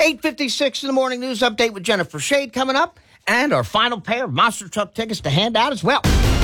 8:56 in the morning news update with Jennifer Shade coming up, and our final pair of Monster Truck tickets to hand out as well.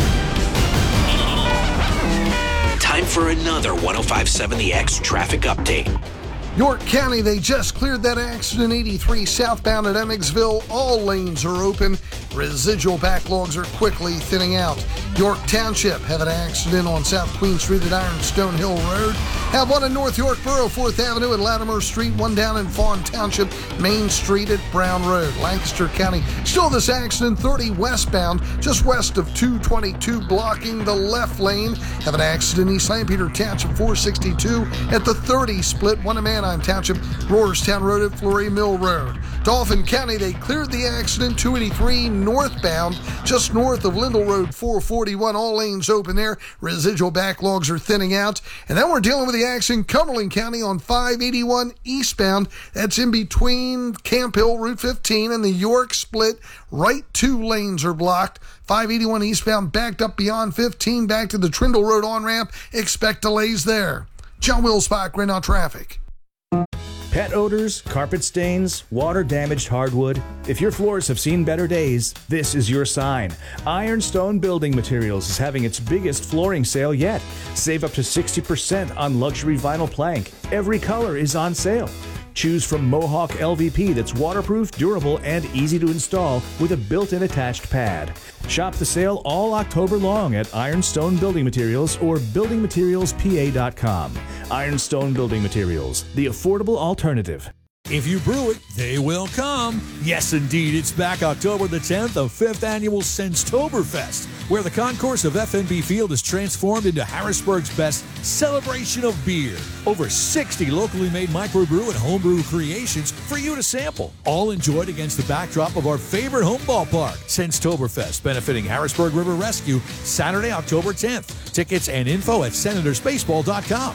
Time for another 105.7 The X traffic update. York County, they just cleared that accident 83 southbound at Emmetsville. All lanes are open. Residual backlogs are quickly thinning out. York Township have an accident on South Queen Street at Ironstone Hill Road. Have one in North York Borough, 4th Avenue at Latimer Street. One down in Fawn Township, Main Street at Brown Road. Lancaster County, still this accident 30 westbound, just west of 222, blocking the left lane. Have an accident East Lampeter Township, 462 at the 30 split. One in Manheim Township, Roarstown Road at Fleury Mill Road. Dauphin County, they cleared the accident 283 northbound, just north of Lindell Road, 441. All lanes open there. Residual backlogs are thinning out. And then we're dealing with the accident Cumberland County on 581 eastbound. That's in between Camp Hill, Route 15, and the York split. Right 2 lanes are blocked. 581 eastbound backed up beyond 15 back to the Trindle Road on-ramp. Expect delays there. John Wilspach, Grand on Traffic. Pet odors, carpet stains, water-damaged hardwood. If your floors have seen better days, this is your sign. Ironstone Building Materials is having its biggest flooring sale yet. Save up to 60% on luxury vinyl plank. Every color is on sale. Choose from Mohawk LVP that's waterproof, durable, and easy to install with a built-in attached pad. Shop the sale all October long at Ironstone Building Materials or buildingmaterialspa.com. Ironstone Building Materials, the affordable alternative. If you brew it, they will come. Yes, indeed, it's back October the 10th, the 5th annual Senstoberfest, where the concourse of FNB Field is transformed into Harrisburg's best celebration of beer. Over 60 locally made microbrew and homebrew creations for you to sample, all enjoyed against the backdrop of our favorite home ballpark, Senstoberfest, benefiting Harrisburg River Rescue, Saturday, October 10th. Tickets and info at senatorsbaseball.com.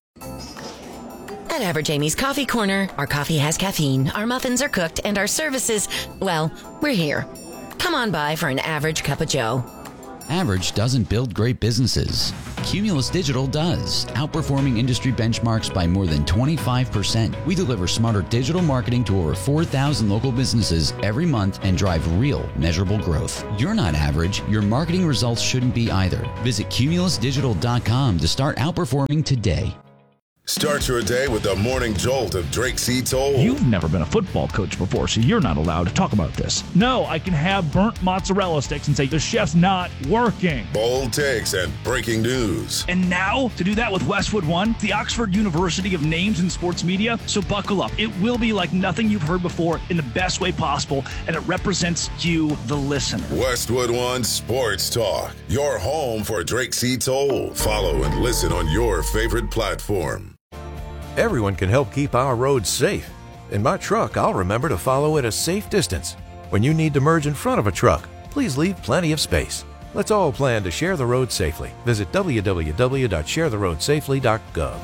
At Average Amy's Coffee Corner, our coffee has caffeine, our muffins are cooked, and our services, well, we're here. Come on by for an average cup of joe. Average doesn't build great businesses. Cumulus Digital does, outperforming industry benchmarks by more than 25%. We deliver smarter digital marketing to over 4,000 local businesses every month and drive real, measurable growth. You're not average. Your marketing results shouldn't be either. Visit cumulusdigital.com to start outperforming today. Start your day with the morning jolt of Drake C. Toll. You've never been a football coach before, so you're not allowed to talk about this. No, I can have burnt mozzarella sticks and say the chef's not working. Bold takes and breaking news. And now, to do that with Westwood One, the Oxford University of Names in Sports Media. So buckle up. It will be like nothing you've heard before in the best way possible, and it represents you, the listener. Westwood One Sports Talk, your home for Drake C. Toll. Follow and listen on your favorite platform. Everyone can help keep our roads safe. In my truck, I'll remember to follow at a safe distance. When you need to merge in front of a truck, please leave plenty of space. Let's all plan to share the road safely. Visit www.sharetheroadsafely.gov.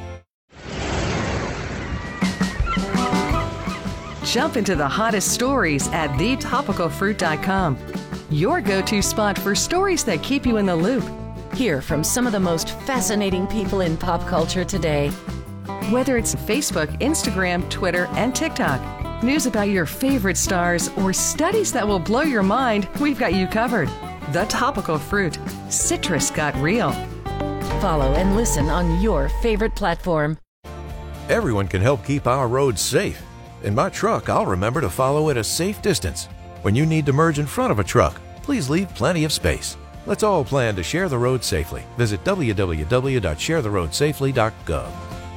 Jump into the hottest stories at thetopicalfruit.com. Your go-to spot for stories that keep you in the loop. Hear from some of the most fascinating people in pop culture today. Whether it's Facebook, Instagram, Twitter, and TikTok, news about your favorite stars, or studies that will blow your mind, we've got you covered. The Topical Fruit. Citrus got real. Follow and listen on your favorite platform. Everyone can help keep our roads safe. In my truck, I'll remember to follow at a safe distance. When you need to merge in front of a truck, please leave plenty of space. Let's all plan to share the road safely. Visit www.sharetheroadsafely.gov.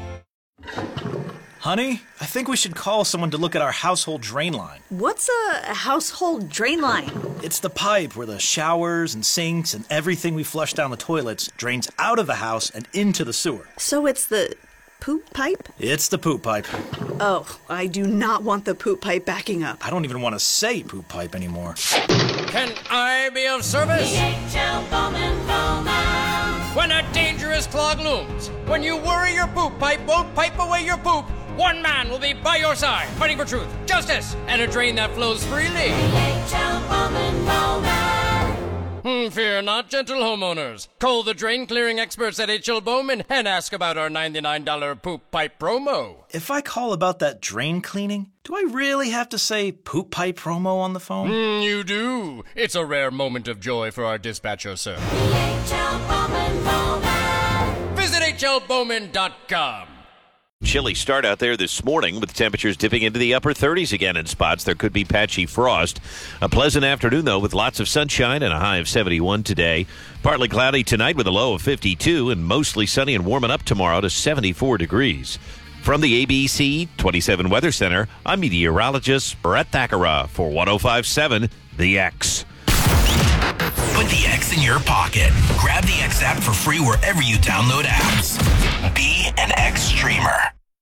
Honey, I think we should call someone to look at our household drain line. What's a household drain line? It's the pipe where the showers and sinks and everything we flush down the toilets drains out of the house and into the sewer. So it's the poop pipe? It's the poop pipe. Oh, I do not want the poop pipe backing up. I don't even want to say poop pipe anymore. Can I be of service? DHL Bowman Bowman. When a dangerous clog looms, when you worry your poop pipe won't pipe away your poop, one man will be by your side, fighting for truth, justice, and a drain that flows freely. DHL Bowman Bowman. Fear not, gentle homeowners. Call the drain clearing experts at H.L. Bowman and ask about our $99 poop pipe promo. If I call about that drain cleaning, do I really have to say poop pipe promo on the phone? You do. It's a rare moment of joy for our dispatcher, sir. H.L. Bowman. Visit hlbowman.com. Chilly start out there this morning with temperatures dipping into the upper 30s again in spots. There could be patchy frost. A pleasant afternoon, though, with lots of sunshine and a high of 71 today. Partly cloudy tonight with a low of 52 and mostly sunny and warming up tomorrow to 74 degrees. From the ABC 27 Weather Center, I'm meteorologist Brett Thakara for 105.7 The X. Put the X in your pocket. Grab the X app for free wherever you download apps. Be an X streamer.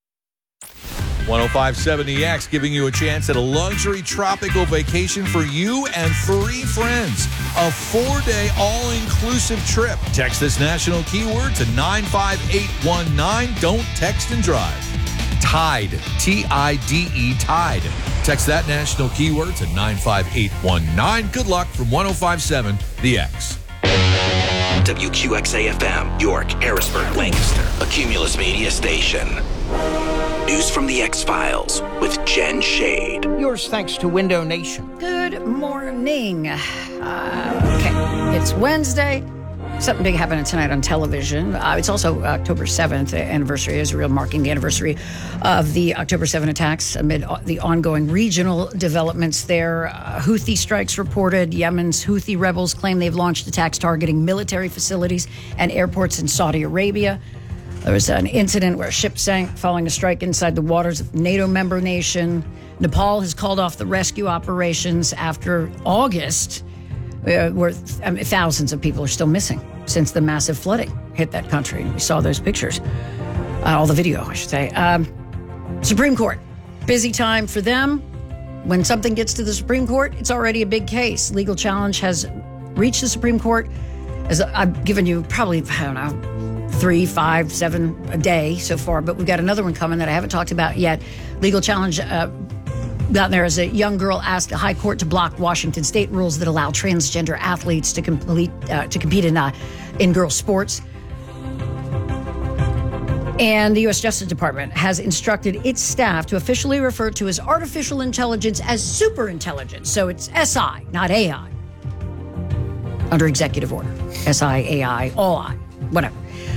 105.7 The X giving you a chance at a luxury tropical vacation for you and 3 friends. A 4-day all-inclusive trip. Text this national keyword to 95819. Don't text and drive. TIDE. T-I-D-E. TIDE. Text that national keyword to 95819. Good luck from 105.7 The X. WQXA-FM, York, Harrisburg, Lancaster, a Cumulus Media station. News from the X-Files with Jen Shade. Yours thanks to Window Nation. Good morning. Okay, it's Wednesday. Something big happening tonight on television. It's also October 7th anniversary, Israel marking the anniversary of the October 7 attacks amid the ongoing regional developments there. Houthi strikes reported. Yemen's Houthi rebels claim they've launched attacks targeting military facilities and airports in Saudi Arabia. There was an incident where a ship sank following a strike inside the waters of a NATO member nation. Nepal has called off the rescue operations after August, where thousands of people are still missing since the massive flooding hit that country. We saw those pictures, all the video, I should say. Supreme Court, busy time for them. When something gets to the Supreme Court, it's already a big case. Legal challenge has reached the Supreme Court. As I've given you probably, 3, 5, 7 a day so far, but we've got another one coming that I haven't talked about yet. Legal challenge got there as a young girl asked a high court to block Washington state rules that allow transgender athletes to compete in girls' sports. And the U.S. Justice Department has instructed its staff to officially refer to as artificial intelligence as superintelligence. So it's SI, not AI. Under executive order. SI, AI, all I, whatever.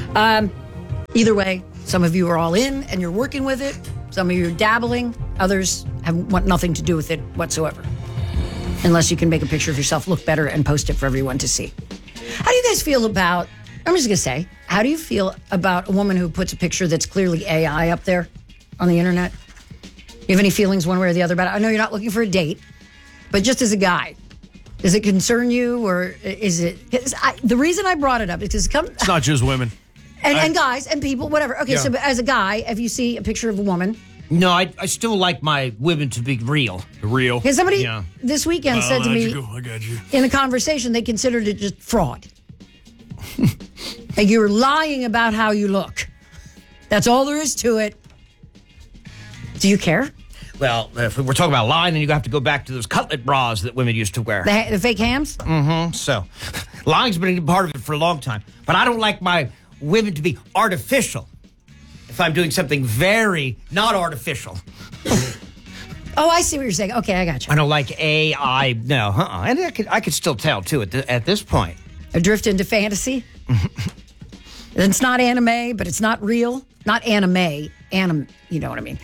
Either way, some of you are all in and you're working with it. Some of you are dabbling. Others want nothing to do with it whatsoever. Unless you can make a picture of yourself look better and post it for everyone to see. How do you guys feel about, I'm just going to say, how do you feel about a woman who puts a picture that's clearly AI up there on the internet? You have any feelings one way or the other about it? I know you're not looking for a date, but just as a guy, does it concern you or is it... the reason I brought it up is because it's not just women. And guys and people, whatever. Okay, yeah. So as a guy, if you see a picture of a woman... No, I still like my women to be real. Real. Because somebody this weekend said to me, I got you. In a conversation, they considered it just fraud. Like you're lying about how you look. That's all there is to it. Do you care? Well, if we're talking about lying, then you have to go back to those cutlet bras that women used to wear. The fake hams? Mm-hmm. So, lying's been a part of it for a long time. But I don't like my women to be artificial if I'm doing something very not artificial. Oh, I see what you're saying. Okay, I got you. I don't like AI. No, and I could still tell, too, at this point. I drift into fantasy. It's not anime, but it's not real. Not anime. You know what I mean.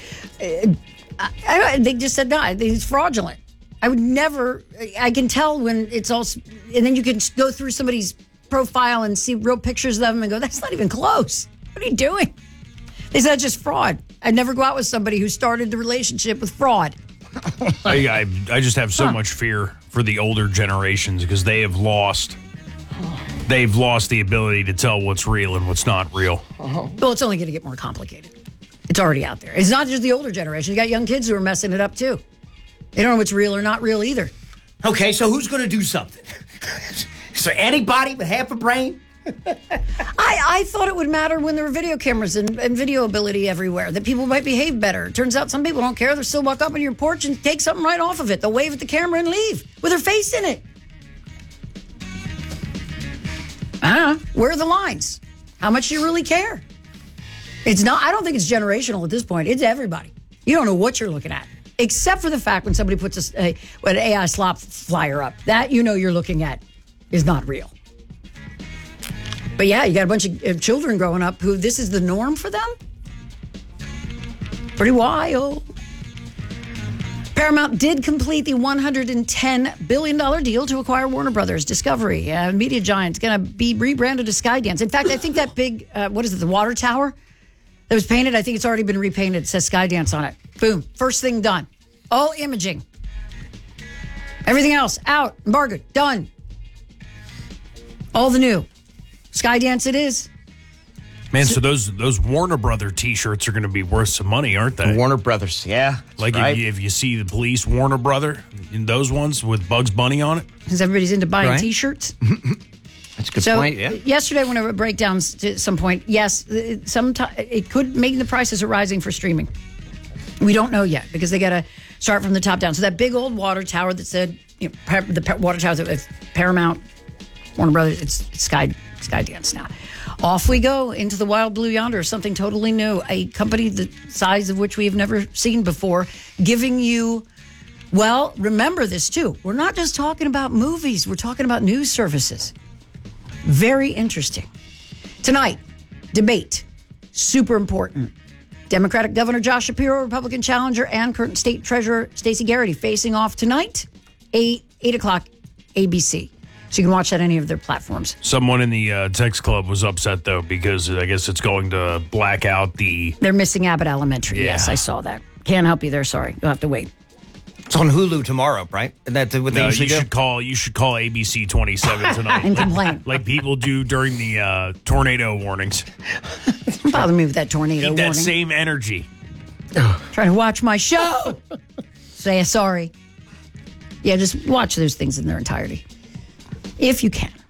They just said, no, it's fraudulent. I would never, I can tell when it's all, and then you can go through somebody's profile and see real pictures of them and go, that's not even close. What are you doing? They said it's just fraud. I'd never go out with somebody who started the relationship with fraud. I just have so much fear for the older generations because they've lost the ability to tell what's real and what's not real. Well, it's only going to get more complicated. It's already out there. It's not just the older generation. You got young kids who are messing it up too. They don't know what's real or not real either. Okay, so who's going to do something? Is there anybody with half a brain? I thought it would matter when there were video cameras and video ability everywhere, that people might behave better. It turns out some people don't care. They'll still walk up on your porch and take something right off of it. They'll wave at the camera and leave with their face in it. Where are the lines? How much do you really care? It's not. I don't think it's generational at this point. It's everybody. You don't know what you're looking at, except for the fact when somebody puts an AI slop flyer up, that you're looking at is not real. But yeah, you got a bunch of children growing up who this is the norm for them. Pretty wild. Paramount did complete the $110 billion deal to acquire Warner Brothers Discovery. Media giant's going to be rebranded to Skydance. In fact, I think that big, the water tower that was painted, I think it's already been repainted. It says Skydance on it. Boom. First thing done. All imaging. Everything else out. Embargoed. Done. All the new. Skydance it is. Man, so those Warner Brother T-shirts are going to be worth some money, aren't they? Warner Brothers, yeah. Like right. if you see the police Warner Brother in those ones with Bugs Bunny on it. Because everybody's into buying T-shirts. That's a good point, yeah. Yesterday, when I break down to some point, yes, it could make the prices are rising for streaming. We don't know yet because they got to start from the top down. So that big old water tower that said, the water tower that Paramount, Warner Brothers, it's Skydance now. Off we go into the wild blue yonder, something totally new, a company the size of which we have never seen before, giving you, well, remember this too. We're not just talking about movies. We're talking about news services. Very interesting. Tonight, debate, super important. Democratic Governor Josh Shapiro, Republican challenger, and current State Treasurer Stacey Garrity facing off tonight, 8 o'clock ABC. So you can watch that on any of their platforms. Someone in the text club was upset, though, because I guess it's going to black out the... They're missing Abbott Elementary. Yeah. Yes, I saw that. Can't help you there. Sorry. You'll have to wait. It's on Hulu tomorrow, right? That's what they usually do? You should call ABC 27 tonight. And complain. Like people do during the tornado warnings. Don't bother me with that tornado Need warning. that same energy. Trying to watch my show. Say sorry. Yeah, just watch those things in their entirety. If you can.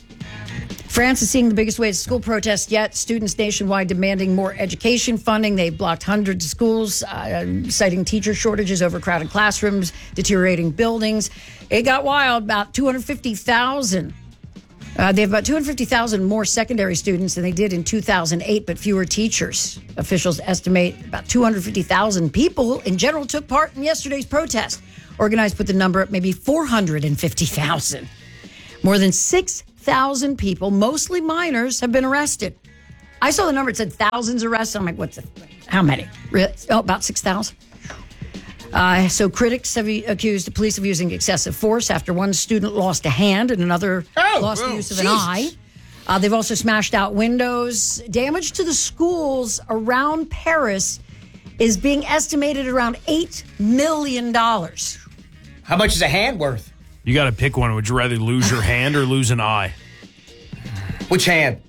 France is seeing the biggest wave of school protests yet. Students nationwide demanding more education funding. They've blocked hundreds of schools, citing teacher shortages, overcrowded classrooms, deteriorating buildings. It got wild. About 250,000. They have about 250,000 more secondary students than they did in 2008, but fewer teachers. Officials estimate about 250,000 people in general took part in yesterday's protest. Organized put the number at maybe 450,000. More than 6,000 people, mostly minors, have been arrested. I saw the number. It said thousands arrested. I'm like, how many? Really? Oh, about 6,000. So critics have accused the police of using excessive force after one student lost a hand and another lost the use of an eye. They've also smashed out windows. Damage to the schools around Paris is being estimated around $8 million. How much is a hand worth? You got to pick one. Would you rather lose your hand or lose an eye? Which hand?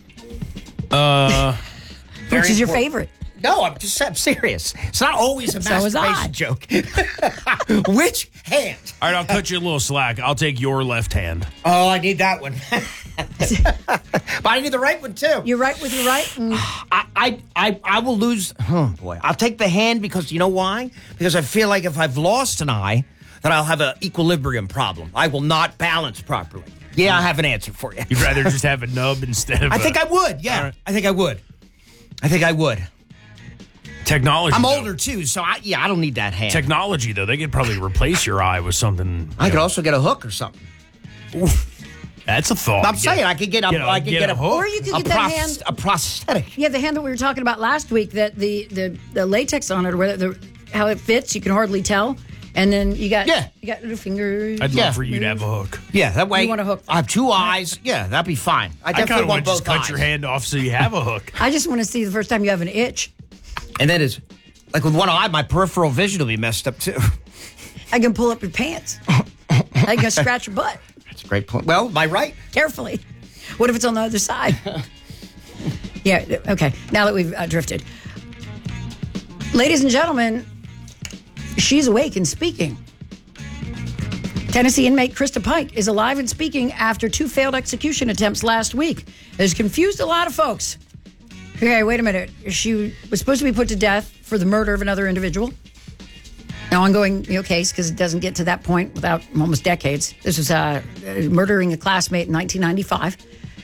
Which is your favorite? No, I'm serious. It's not always a masturbation joke. Which hand? All right, I'll cut you a little slack. I'll take your left hand. Oh, I need that one. But I need the right one, too. You're right with your right? I will lose. Oh, boy. I'll take the hand because, you know why? Because I feel like if I've lost an eye, then I'll have an equilibrium problem. I will not balance properly. Yeah, I have an answer for you. You'd rather just have a nub instead of I think I would, yeah. Right. I think I would. Technology. I'm older, too, so I don't need that hand. Technology, though. They could probably replace your eye with something. I could also get a hook or something. That's a thought. I'm saying I could get a hook. Or you could get that hand. A prosthetic. Yeah, the hand that we were talking about last week, that the latex on it, or how it fits, you can hardly tell. And then you got little fingers. I'd love for you to have a hook. Yeah, that way you want a hook. I have two eyes. Yeah, that'd be fine. I definitely want both eyes. Cut your hand off so you have a hook. I just want to see the first time you have an itch. And then it's like with one eye, my peripheral vision will be messed up too. I can pull up your pants. I can scratch your butt. That's a great point. Well, my right. Carefully. What if it's on the other side? Yeah. Okay. Now that we've drifted, ladies and gentlemen. She's awake and speaking. Tennessee inmate Krista Pike is alive and speaking after 2 failed execution attempts last week. It has confused a lot of folks. Okay, wait a minute. She was supposed to be put to death for the murder of another individual. An ongoing case because it doesn't get to that point without almost decades. This was murdering a classmate in 1995.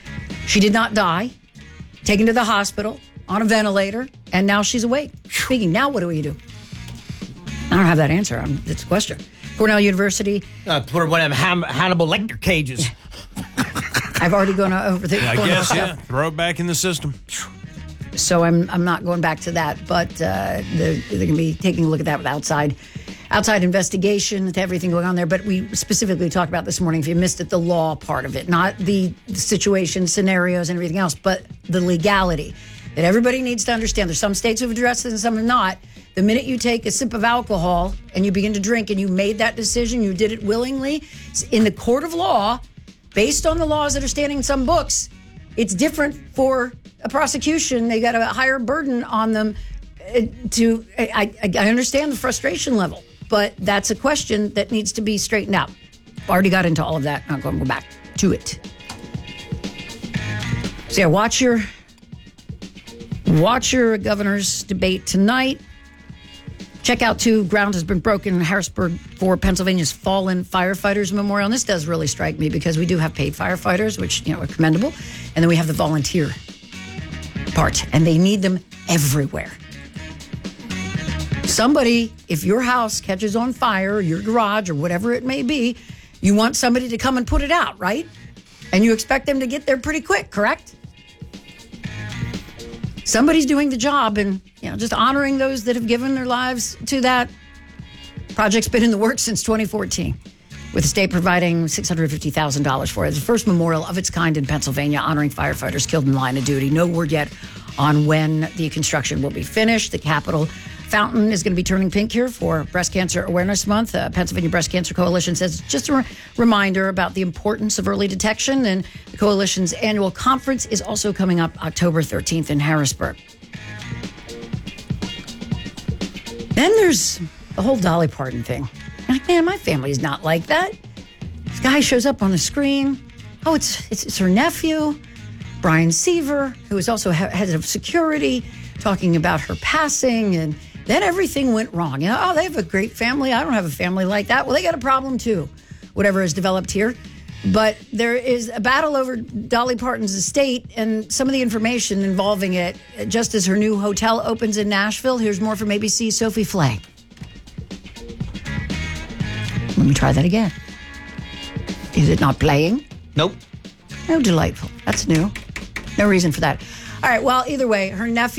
She did not die. Taken to the hospital on a ventilator, and now she's awake. Speaking, now what do we do? I don't have that answer. It's a question. Cornell University. Put her in one of them Hannibal Lecter cages. I've already gone over the I guess, yeah. Throw it back in the system. So I'm not going back to that, but they're going to be taking a look at that with outside investigation to everything going on there. But we specifically talked about this morning, if you missed it, the law part of it, not the situation, scenarios, and everything else, but the legality that everybody needs to understand. There's some states who've addressed it and some have not. The minute you take a sip of alcohol and you begin to drink and you made that decision, you did it willingly, in the court of law, based on the laws that are standing in some books, it's different for a prosecution. They got a higher burden on them I understand the frustration level, but that's a question that needs to be straightened out. Already got into all of that. Not going to go back to it. So yeah, watch your governor's debate tonight. Check out, too, ground has been broken in Harrisburg for Pennsylvania's Fallen Firefighters Memorial. And this does really strike me because we do have paid firefighters, which, are commendable. And then we have the volunteer part, and they need them everywhere. Somebody, if your house catches on fire, or your garage, or whatever it may be, you want somebody to come and put it out, right? And you expect them to get there pretty quick, correct? Somebody's doing the job, and just honoring those that have given their lives to that. Project's been in the works since 2014, with the state providing $650,000 for it. It's the first memorial of its kind in Pennsylvania, honoring firefighters killed in the line of duty. No word yet on when the construction will be finished. The Capitol Fountain is going to be turning pink here for Breast Cancer Awareness Month. Pennsylvania Breast Cancer Coalition says it's just a reminder about the importance of early detection. And the coalition's annual conference is also coming up October 13th in Harrisburg. Then there's the whole Dolly Parton thing. Like, man, my family is not like that. This guy shows up on the screen. Oh, it's her nephew, Brian Seaver, who is also head of security, talking about her passing, and then everything went wrong. They have a great family. I don't have a family like that. Well, they got a problem too, whatever has developed here. But there is a battle over Dolly Parton's estate and some of the information involving it, just as her new hotel opens in Nashville. Here's more from ABC's Sophie Flay. Let me try that again. Is it not playing? Nope. Oh, delightful. That's new. No reason for that. All right, well, either way, her nephew